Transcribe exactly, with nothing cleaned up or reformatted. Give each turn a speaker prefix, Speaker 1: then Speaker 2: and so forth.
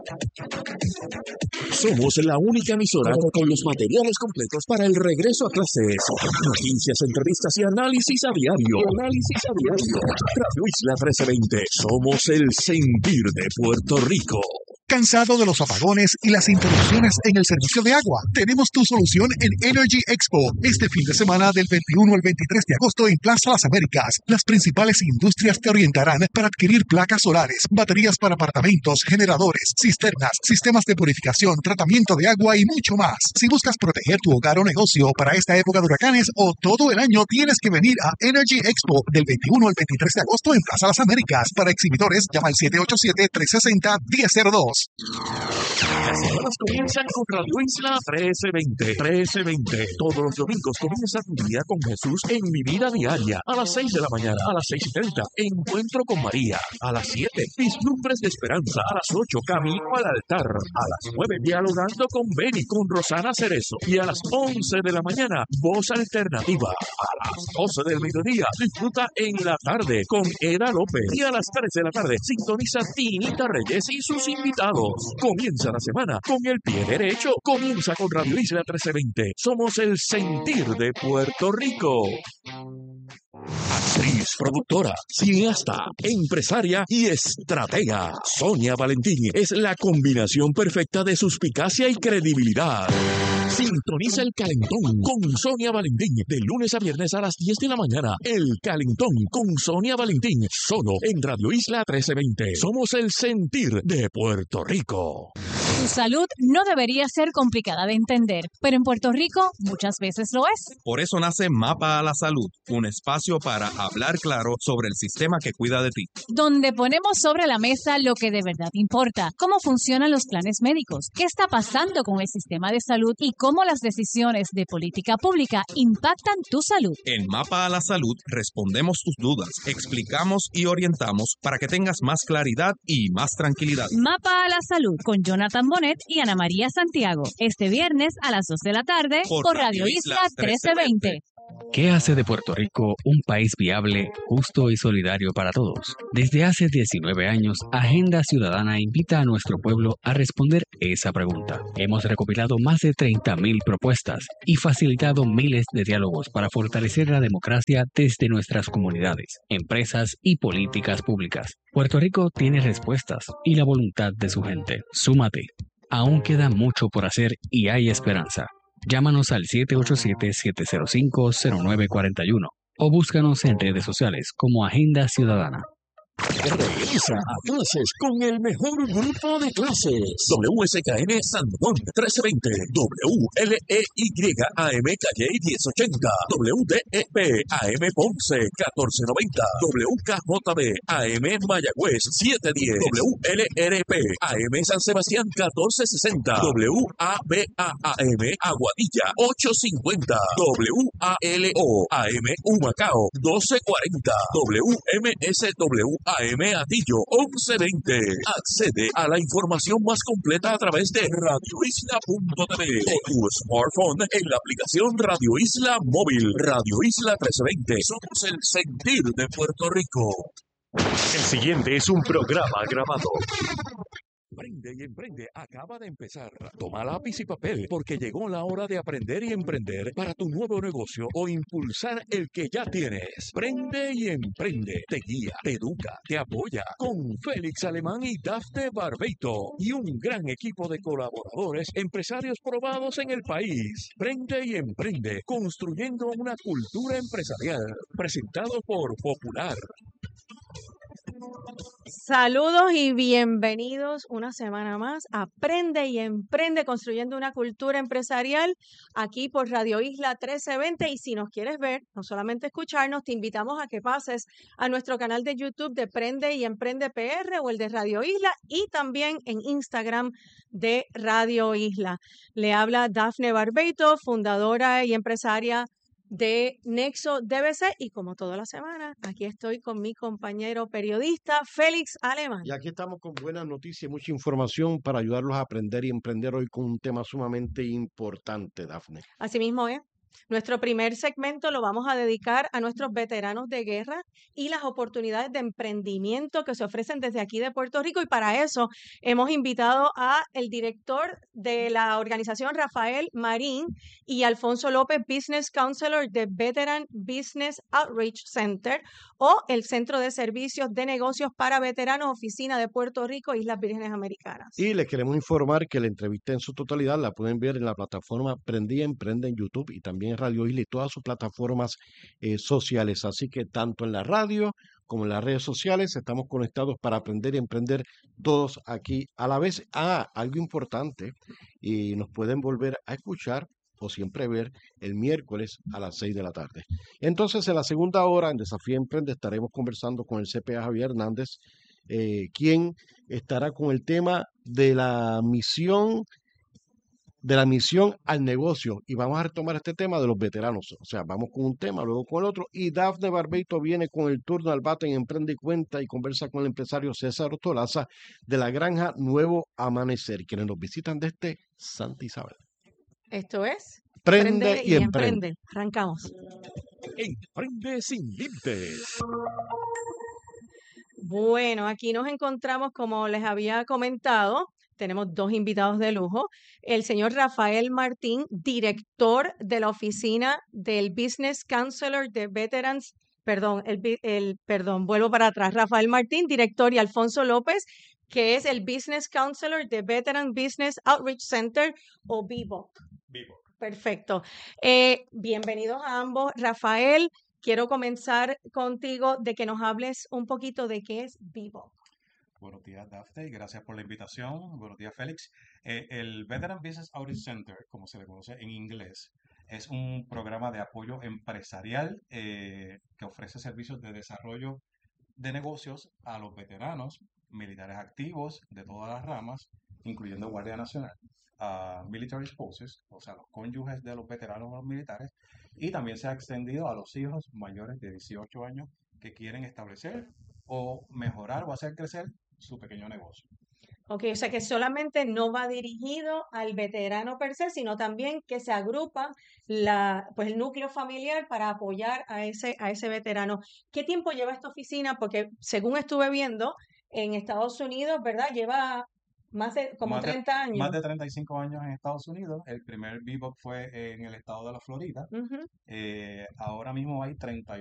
Speaker 1: Somos la única emisora con los materiales completos para el regreso a clases. Noticias, entrevistas y análisis a diario. Análisis a diario. Radio Isla trece veinte. Somos el sentir de Puerto Rico.
Speaker 2: ¿Cansado de los apagones y las interrupciones en el servicio de agua? Tenemos tu solución en Energy Expo. Este fin de semana del veintiuno al veintitrés de agosto en Plaza Las Américas. Las principales industrias te orientarán para adquirir placas solares, baterías para apartamentos, generadores, cisternas, sistemas de purificación, tratamiento de agua y mucho más. Si buscas proteger tu hogar o negocio para esta época de huracanes o todo el año, tienes que venir a Energy Expo del veintiuno al veintitrés de agosto en Plaza Las Américas. Para exhibidores, llama al siete ocho siete, tres seis cero, uno cero cero dos.
Speaker 1: Las semanas comienzan con Radio Isla trece veinte. trece veinte. Todos los domingos comienza tu día con Jesús en Mi Vida Diaria. A las seis de la mañana, a las seis y treinta, Encuentro con María. A las siete, Vislumbres de Esperanza. A las ocho, Camino al Altar. A las nueve, Dialogando con Beni, con Rosana Cerezo. Y a las once de la mañana, Voz Alternativa. A las doce del mediodía, disfruta En la Tarde con Eda López. Y a las tres de la tarde, sintoniza Tinita Reyes y sus invitados. Comienza la semana con el pie derecho. Comienza con Radio Isla trece veinte. Somos el sentir de Puerto Rico. Actriz, productora, cineasta, empresaria y estratega. Sonia Valentín es la combinación perfecta de suspicacia y credibilidad. Sintoniza El Calentón con Sonia Valentín de lunes a viernes a las diez de la mañana. El Calentón con Sonia Valentín, solo en Radio Isla trece veinte. Somos el sentir de Puerto Rico.
Speaker 3: Tu salud no debería ser complicada de entender, pero en Puerto Rico muchas veces lo es.
Speaker 4: Por eso nace Mapa a la Salud, un espacio para hablar claro sobre el sistema que cuida de ti.
Speaker 3: Donde ponemos sobre la mesa lo que de verdad importa, cómo funcionan los planes médicos, qué está pasando con el sistema de salud y cómo las decisiones de política pública impactan tu salud.
Speaker 4: En Mapa a la Salud respondemos tus dudas, explicamos y orientamos para que tengas más claridad y más tranquilidad.
Speaker 3: Mapa a la Salud con Jonathan Bonet y Ana María Santiago. Este viernes a las dos de la tarde por, por Radio Isla trece veinte.
Speaker 5: ¿Qué hace de Puerto Rico un país viable, justo y solidario para todos? Desde hace diecinueve años, Agenda Ciudadana invita a nuestro pueblo a responder esa pregunta. Hemos recopilado más de treinta mil propuestas y facilitado miles de diálogos para fortalecer la democracia desde nuestras comunidades, empresas y políticas públicas. Puerto Rico tiene respuestas y la voluntad de su gente. Súmate. Aún queda mucho por hacer y hay esperanza. Llámanos al siete ocho siete, siete cero cinco, cero nueve cuatro uno o búscanos en redes sociales como Agenda Ciudadana.
Speaker 1: Regresa a clases con el mejor grupo de clases. W S K N San Juan trece veinte, W L E Y A M Calle diez ochenta, W D E P A M Ponce catorce noventa, W K J B A M Mayagüez siete diez, W L R P A M San Sebastián catorce sesenta, W A B A A M Aguadilla ocho cincuenta, W A L O A M Humacao doce cuarenta, W M S W A M Atillo once veinte. Accede a la información más completa a través de radio isla punto t v o tu smartphone en la aplicación Radio Isla Móvil. Radio Isla trece veinte. Somos el sentir de Puerto Rico. El siguiente es un programa grabado. Prende y Emprende acaba de empezar. Toma lápiz y papel porque llegó la hora de aprender y emprender para tu nuevo negocio o impulsar el que ya tienes. Prende y Emprende te guía, te educa, te apoya con Félix Alemán y Dafne Barbeito y un gran equipo de colaboradores, empresarios probados en el país. Prende y Emprende, construyendo una cultura empresarial. Presentado por Popular.
Speaker 6: Saludos y bienvenidos una semana más a Aprende y Emprende, construyendo una cultura empresarial aquí por Radio Isla trece veinte. Y si nos quieres ver, no solamente escucharnos, te invitamos a que pases a nuestro canal de YouTube de Prende y Emprende P R o el de Radio Isla y también en Instagram de Radio Isla. Le habla Dafne Barbeito, fundadora y empresaria de Nexo D B C, y como toda la semana, aquí estoy con mi compañero periodista Félix Alemán.
Speaker 7: Y aquí estamos con buenas noticias y mucha información para ayudarlos a aprender y emprender hoy con un tema sumamente importante, Dafne.
Speaker 6: Así mismo es. Nuestro primer segmento lo vamos a dedicar a nuestros veteranos de guerra y las oportunidades de emprendimiento que se ofrecen desde aquí de Puerto Rico. Y para eso hemos invitado a el director de la organización, Rafael Marín, y Alfonso López, Business Counselor de Veteran Business Outreach Center, o el Centro de Servicios de Negocios para Veteranos, Oficina de Puerto Rico, Islas Vírgenes Americanas.
Speaker 7: Y les queremos informar que la entrevista en su totalidad la pueden ver en la plataforma Prendí Emprende en YouTube y también en Radio Isla y todas sus plataformas eh, sociales. Así que tanto en la radio como en las redes sociales estamos conectados para aprender y emprender todos aquí a la vez. Ah, algo importante, y nos pueden volver a escuchar o siempre ver el miércoles a las seis de la tarde. Entonces, en la segunda hora, en Desafío Emprende, estaremos conversando con el C P A Javier Hernández, eh, quien estará con el tema de la misión, de la misión al negocio. Y vamos a retomar este tema de los veteranos. O sea, vamos con un tema, luego con el otro. Y Dafne Barbeito viene con el turno al bate en Emprende y Cuenta y conversa con el empresario César Ostolaza de la granja Nuevo Amanecer, quienes nos visitan desde Santa Isabel.
Speaker 6: Esto es
Speaker 7: Prende,
Speaker 6: Prende
Speaker 7: y,
Speaker 6: y
Speaker 7: emprende.
Speaker 6: Emprende. Arrancamos.
Speaker 1: Emprende sin límites.
Speaker 6: Bueno, aquí nos encontramos, como les había comentado, tenemos dos invitados de lujo. El señor Rafael Martín, director de la oficina del Business Counselor de Veterans, perdón, el, bi- el, perdón, vuelvo para atrás. Rafael Martín, director, y Alfonso López, que es el Business Counselor de Veteran Business Outreach Center, o B B O C.
Speaker 8: Vivo.
Speaker 6: Perfecto. Eh, bienvenidos a ambos. Rafael, quiero comenzar contigo de que nos hables un poquito de qué es B B O C.
Speaker 8: Buenos días, Dafne, y gracias por la invitación. Buenos días, Félix. Eh, el Veteran Business Outreach Center, como se le conoce en inglés, es un programa de apoyo empresarial eh, que ofrece servicios de desarrollo de negocios a los veteranos, militares activos de todas las ramas, incluyendo Guardia Nacional, a military spouses, o sea, los cónyuges de los veteranos o los militares, y también se ha extendido a los hijos mayores de dieciocho años que quieren establecer o mejorar o hacer crecer su pequeño negocio.
Speaker 6: Ok, o sea que solamente no va dirigido al veterano per se, sino también que se agrupa la, pues el núcleo familiar para apoyar a ese, a ese veterano. ¿Qué tiempo lleva esta oficina? Porque según estuve viendo, en Estados Unidos, ¿verdad? Lleva más de como
Speaker 8: Más de,
Speaker 6: treinta años.
Speaker 8: más de treinta y cinco años en Estados Unidos. El primer B B O C fue en el estado de la Florida.
Speaker 6: Ujú.
Speaker 8: Eh, ahora mismo hay treinta y